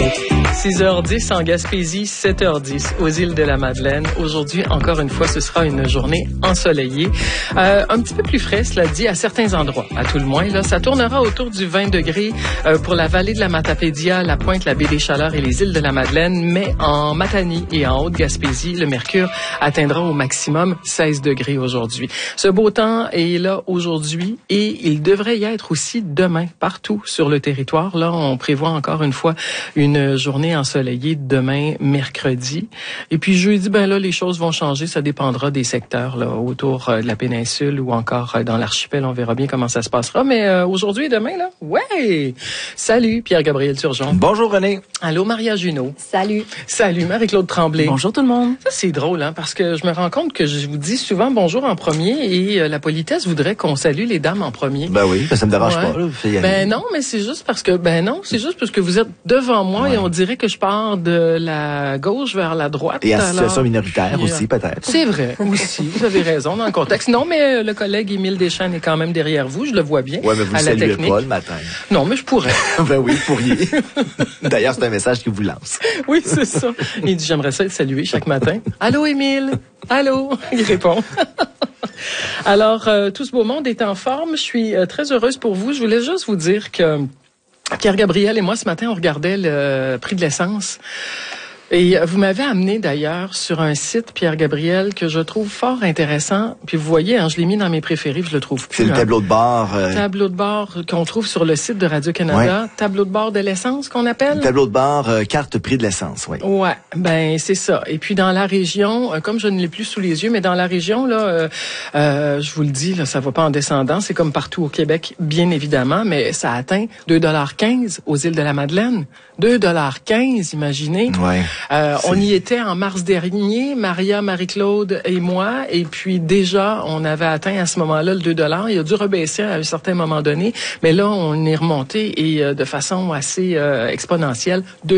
6h10 en Gaspésie, 7h10 aux îles de la Madeleine. Aujourd'hui, encore une fois, ce sera une journée ensoleillée. Un petit peu plus frais, cela dit, à certains endroits. À tout le moins, là, ça tournera autour du 20 degrés pour la vallée de la Matapédia, la Pointe, la baie des Chaleurs et les îles de la Madeleine. Mais en Matanie et en Haute-Gaspésie, le mercure atteindra au maximum 16 degrés aujourd'hui. Ce beau temps est là aujourd'hui et il devrait y être aussi demain partout sur le territoire. Là, on prévoit encore une fois une journée ensoleillée demain, mercredi. Et puis jeudi, ben là, les choses vont changer. Ça dépendra des secteurs là autour de la péninsule ou encore dans l'archipel. On verra bien comment ça se passera. Mais aujourd'hui et demain, là, ouais! Salut, Pierre-Gabriel Turgeon. Bonjour, René. Allô, Maria Junot. Salut. Salut, Marie-Claude Tremblay. Bonjour tout le monde. Ça, c'est drôle, hein, parce que je me rends compte que je vous dis souvent bonjour en premier et la politesse voudrait qu'on salue les dames en premier. Ben oui, ça me dérange pas. Là, ben non, mais c'est juste parce que vous êtes devant moi et on dirait que je pars de la gauche vers la droite. Et à situation minoritaire aussi, peut-être. C'est vrai, aussi. Vous avez raison dans le contexte. Non, mais le collègue Émile Deschênes est quand même derrière vous. Je le vois bien. Ouais, mais vous à ne la saluez technique. pas le matin. Non, mais je pourrais. Ben oui, vous pourriez. D'ailleurs, c'est un message qui vous lance. Oui, c'est ça. Il dit, j'aimerais ça être salué chaque matin. Allô, Émile? Allô? Il répond. Alors, tout ce beau monde est en forme. Je suis très heureuse pour vous. Je voulais juste vous dire que Pierre-Gabriel et moi, ce matin, on regardait le prix de l'essence. Et vous m'avez amené d'ailleurs sur un site, Pierre-Gabriel, que je trouve fort intéressant. Puis vous voyez, hein, je l'ai mis dans mes préférés, je le trouve plus. C'est le tableau de bord. Tableau de bord qu'on trouve sur le site de Radio-Canada. Ouais. Tableau de bord de l'essence qu'on appelle. Le tableau de bord, carte prix de l'essence, oui. Ouais, ben c'est ça. Et puis dans la région, comme je ne l'ai plus sous les yeux, mais dans la région, là, je vous le dis, là, ça va pas en descendant. C'est comme partout au Québec, bien évidemment, mais ça atteint 2,15 $ aux îles de la Madeleine. 2,15 $, imaginez. Ouais. On y était en mars dernier, Maria, Marie-Claude et moi, et puis déjà, on avait atteint à ce moment-là le 2 $. Il a dû rebaisser à un certain moment donné, mais là, on est remonté et de façon assez exponentielle.